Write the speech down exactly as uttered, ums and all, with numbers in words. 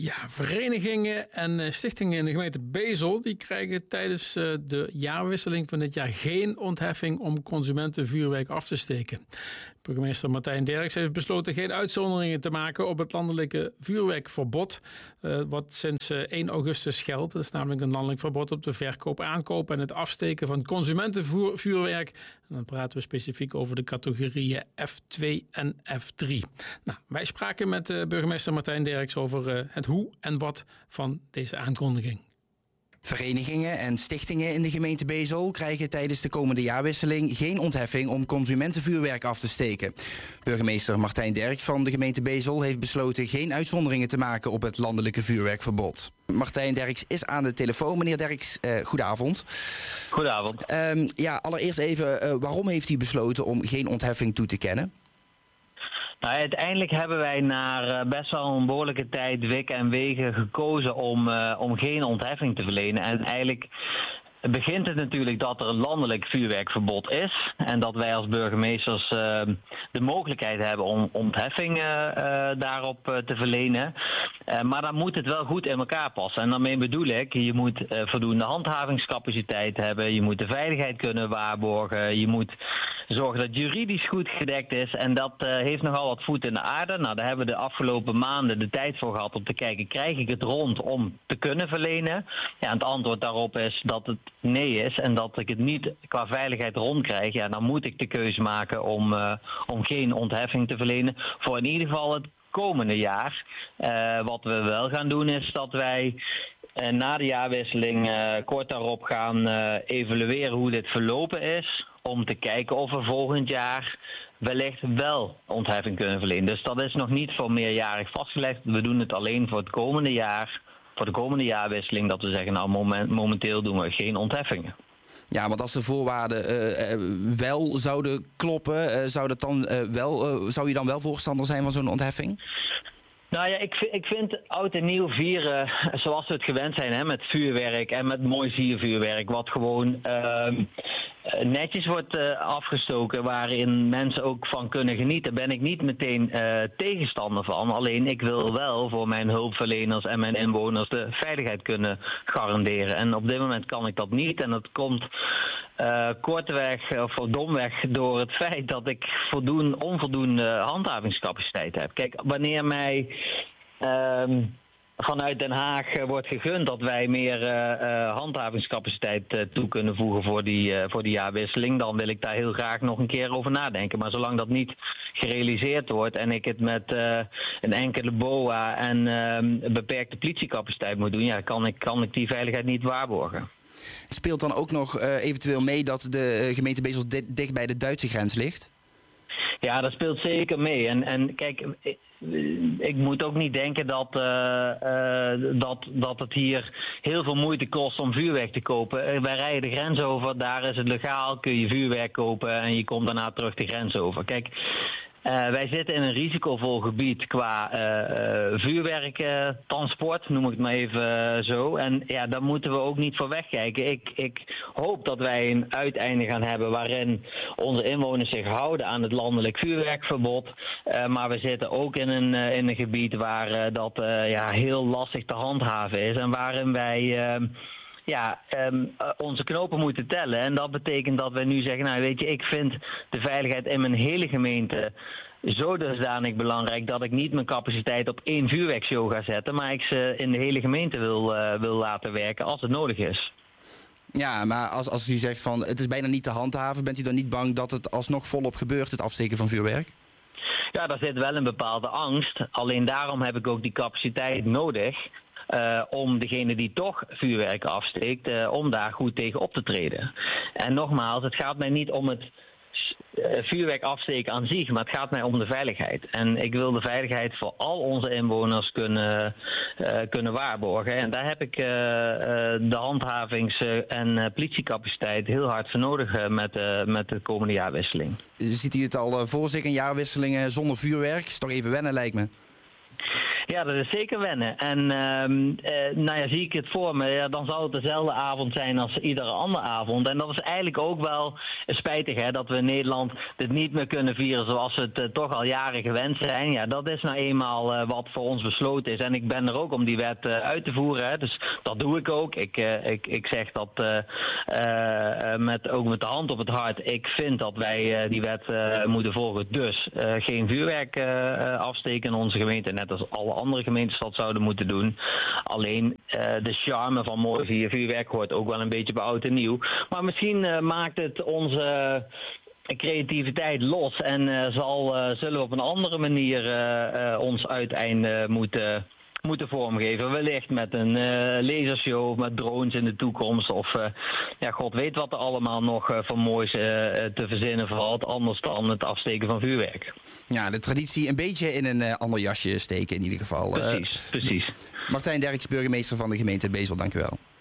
Ja, verenigingen en uh, stichtingen in de gemeente Bezel die krijgen tijdens uh, de jaarwisseling van dit jaar geen ontheffing om consumentenvuurwerk af te steken. Burgemeester Martijn Derks heeft besloten geen uitzonderingen te maken op het landelijke vuurwerkverbod, uh, wat sinds uh, één augustus geldt. Dat is namelijk een landelijk verbod op de verkoop, aankoop en het afsteken van consumentenvuurwerk. En dan praten we specifiek over de categorieën F twee en F drie. Nou, wij spraken met uh, burgemeester Martijn Derks over uh, het hoe en wat van deze aankondiging. Verenigingen en stichtingen in de gemeente Bezel krijgen tijdens de komende jaarwisseling geen ontheffing om consumentenvuurwerk af te steken. Burgemeester Martijn Derks van de gemeente Bezel heeft besloten geen uitzonderingen te maken op het landelijke vuurwerkverbod. Martijn Derks is aan de telefoon. Meneer Derks, uh, goedenavond. Goedenavond. Um, ja, allereerst even, uh, waarom heeft u besloten om geen ontheffing toe te kennen? Nou, uiteindelijk hebben wij na best wel een behoorlijke tijd wikken en wegen gekozen om, uh, om geen ontheffing te verlenen. En eigenlijk begint het natuurlijk dat er een landelijk vuurwerkverbod is. En dat wij als burgemeesters uh, de mogelijkheid hebben om ontheffing uh, uh, daarop uh, te verlenen. Uh, maar dan moet het wel goed in elkaar passen. En daarmee bedoel ik, je moet uh, voldoende handhavingscapaciteit hebben. Je moet de veiligheid kunnen waarborgen. Je moet zorgen dat juridisch goed gedekt is. En dat uh, heeft nogal wat voet in de aarde. Nou, daar hebben we de afgelopen maanden de tijd voor gehad om te kijken, krijg ik het rond om te kunnen verlenen? Ja, en het antwoord daarop is dat het nee is en dat ik het niet qua veiligheid rondkrijg. Ja, dan moet ik de keuze maken om, uh, om geen ontheffing te verlenen. Voor in ieder geval het komende jaar. Uh, wat we wel gaan doen is dat wij uh, na de jaarwisseling uh, kort daarop gaan uh, evalueren hoe dit verlopen is. Om te kijken of we volgend jaar wellicht wel ontheffing kunnen verlenen. Dus dat is nog niet voor meerjarig vastgelegd. We doen het alleen voor het komende jaar. Voor de komende jaarwisseling dat we zeggen, nou moment, momenteel doen we geen ontheffingen. Ja, want als de voorwaarden uh, uh, wel zouden kloppen, uh, zou, dat dan, uh, wel, uh, zou je dan wel voorstander zijn van zo'n ontheffing? Nou ja, ik, ik vind oud en nieuw vieren zoals we het gewend zijn, hè, met vuurwerk en met mooi siervuurwerk, wat gewoon uh, netjes wordt uh, afgestoken, waarin mensen ook van kunnen genieten, ben ik niet meteen uh, tegenstander van. Alleen ik wil wel voor mijn hulpverleners en mijn inwoners de veiligheid kunnen garanderen. En op dit moment kan ik dat niet. En dat komt uh, kortweg of domweg door het feit dat ik voldoen, onvoldoende handhavingscapaciteit heb. Kijk, wanneer mij Um, vanuit Den Haag uh, wordt gegund dat wij meer uh, uh, handhavingscapaciteit uh, toe kunnen voegen voor die, uh, voor die jaarwisseling, dan wil ik daar heel graag nog een keer over nadenken. Maar zolang dat niet gerealiseerd wordt en ik het met uh, een enkele B O A en uh, een beperkte politiecapaciteit moet doen, ja, kan ik, kan ik die veiligheid niet waarborgen. Speelt dan ook nog uh, eventueel mee dat de uh, gemeente Bezel di- dicht bij de Duitse grens ligt? Ja, dat speelt zeker mee. En, en kijk, ik, ik moet ook niet denken dat, uh, uh, dat, dat het hier heel veel moeite kost om vuurwerk te kopen. Uh, wij rijden de grens over, daar is het legaal, kun je vuurwerk kopen en je komt daarna terug de grens over. Kijk, Uh, wij zitten in een risicovol gebied qua uh, uh, vuurwerktransport, noem ik het maar even uh, zo. En ja, daar moeten we ook niet voor wegkijken. Ik, ik hoop dat wij een uiteinde gaan hebben waarin onze inwoners zich houden aan het landelijk vuurwerkverbod. Uh, maar we zitten ook in een, uh, in een gebied waar uh, dat uh, ja, heel lastig te handhaven is en waarin wij Uh, Ja, um, uh, onze knopen moeten tellen. En dat betekent dat we nu zeggen, nou weet je, ik vind de veiligheid in mijn hele gemeente zo dusdanig belangrijk dat ik niet mijn capaciteit op één vuurwerkshow ga zetten, maar ik ze in de hele gemeente wil, uh, wil laten werken als het nodig is. Ja, maar als, als u zegt van het is bijna niet te handhaven, bent u dan niet bang dat het alsnog volop gebeurt, het afsteken van vuurwerk? Ja, daar zit wel een bepaalde angst. Alleen daarom heb ik ook die capaciteit nodig. Uh, om degene die toch vuurwerk afsteekt, uh, om daar goed tegen op te treden. En nogmaals, het gaat mij niet om het uh, vuurwerk afsteken aan zich, maar het gaat mij om de veiligheid. En ik wil de veiligheid voor al onze inwoners kunnen, uh, kunnen waarborgen. En daar heb ik uh, uh, de handhavings- en uh, politiecapaciteit heel hard voor nodig uh, met, uh, met de komende jaarwisseling. Ziet u het al uh, voor zich, een jaarwisseling uh, zonder vuurwerk? Is toch even wennen, lijkt me. Ja, dat is zeker wennen. En uh, uh, nou ja, zie ik het voor me, ja, dan zou het dezelfde avond zijn als iedere andere avond. En dat is eigenlijk ook wel spijtig, hè, dat we in Nederland dit niet meer kunnen vieren zoals we het uh, toch al jaren gewend zijn. Ja, dat is nou eenmaal uh, wat voor ons besloten is. En ik ben er ook om die wet uh, uit te voeren. Hè. Dus dat doe ik ook. Ik, uh, ik, ik zeg dat uh, uh, met, ook met de hand op het hart. Ik vind dat wij uh, die wet uh, moeten volgen. Dus uh, geen vuurwerk uh, afsteken in onze gemeente. Net als alle andere gemeentes dat zouden moeten doen. Alleen uh, de charme van mooi vuurwerk hoort ook wel een beetje bij oud en nieuw. Maar misschien uh, maakt het onze creativiteit los. En uh, zal, uh, zullen we op een andere manier uh, uh, ons uiteinde moeten... moeten vormgeven. Wellicht met een uh, lasershow, met drones in de toekomst. Of uh, ja, god weet wat er allemaal nog uh, van moois uh, te verzinnen valt. Anders dan het afsteken van vuurwerk. Ja, de traditie een beetje in een uh, ander jasje steken in ieder geval. Precies, uh, precies. Martijn Derks, burgemeester van de gemeente Bezel, dank u wel.